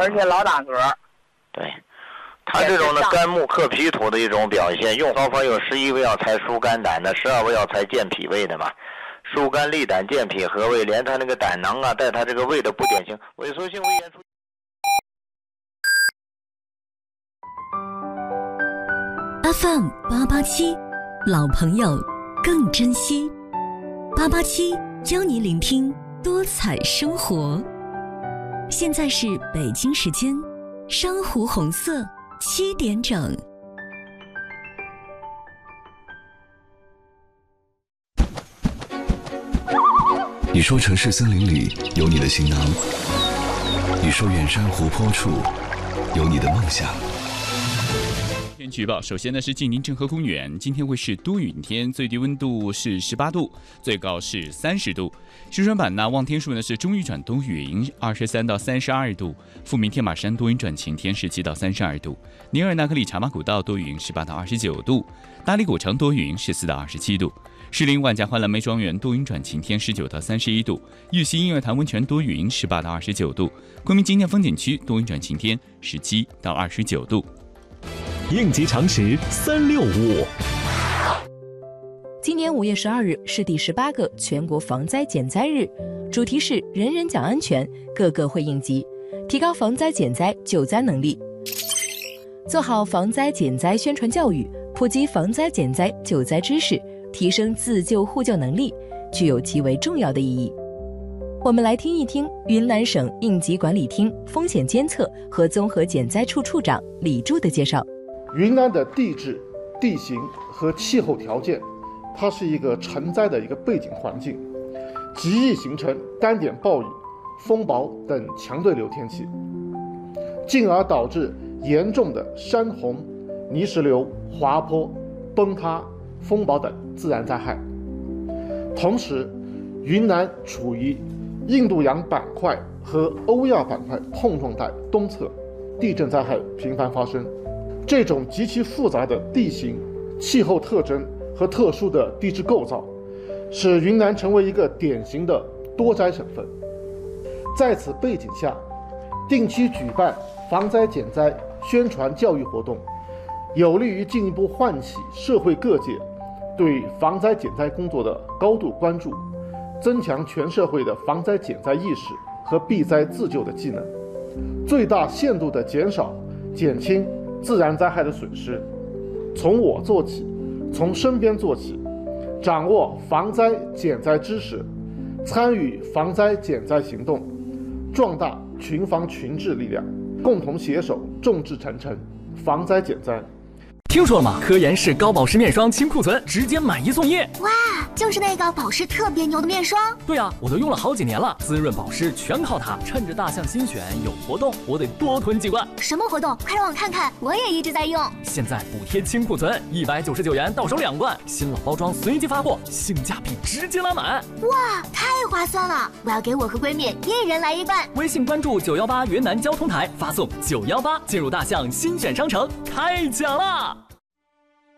而且老大个。 对，它这种的肝木克脾土的一种表现，用方法有11味药材疏肝胆的，12味药材健脾胃的嘛。疏肝利胆健脾和胃，连它那个胆囊啊，带它这个胃的不典型萎缩性胃炎出。 FM 887，老朋友更珍惜。887教你聆听多彩生活。现在是北京时间珊瑚红色7点整。 你说城市森林里有你的行囊，你说远山湖泊处有你的梦想。 天气预报，首先呢是晋宁镇河公园，今天会是多云天，最低温度是18度，最高是30度。石川版纳望天数呢是中雨转多云，23到32度。富民天马山多云转晴天，17到32度。尼尔纳克里茶马古道多云，18到29度。大理古城多云，14到27度。士林万家欢蓝莓庄园多云转晴天，19到31度。玉溪音乐潭温泉多云，18到29度。昆明景点风景区多云转晴天，17到29度。 应急常识365。 今年5月12日是第18个全国防灾减灾日，主题是人人讲安全，个个会应急，提高防灾减灾救灾能力，做好防灾减灾宣传教育，普及防灾减灾救灾知识，提升自救互救能力，具有极为重要的意义。我们来听一听云南省应急管理厅风险监测和综合减灾处处长李柱的介绍。 云南的地质、地形和气候条件，它是一个成灾的一个背景环境，极易形成单点暴雨、风雹等强对流天气，进而导致严重的山洪、泥石流、滑坡、崩塌、风暴等自然灾害。同时，云南处于印度洋板块和欧亚板块碰撞带东侧，地震灾害频繁发生。这种极其复杂的地形、气候特征和特殊的地质构造，使云南成为一个典型的多灾省份。在此背景下，定期举办防灾减灾宣传教育活动，有利于进一步唤起社会各界对防灾减灾工作的高度关注，增强全社会的防灾减灾意识和避灾自救的技能，最大限度地减少、减轻自然灾害的损失。从我做起，从身边做起，掌握防灾减灾知识，参与防灾减灾行动，壮大群防群治力量，共同携手众志成城，防灾减灾。 听说了吗？科颜氏高保湿面霜清库存，直接买1送1。 哇，就是那个保湿特别牛的面霜。 对啊，我都用了好几年了，滋润保湿全靠它。趁着大象新选有活动，我得多囤几罐。 什么活动？快让我看看，我也一直在用。 现在补贴清库存，199元到手2罐，新老包装随机发货，性价比直接拉满。 哇，太划算了！我要给我和闺蜜一人来1罐。 微信关注918云南交通台，发送918进入大象新选商城，开奖啦！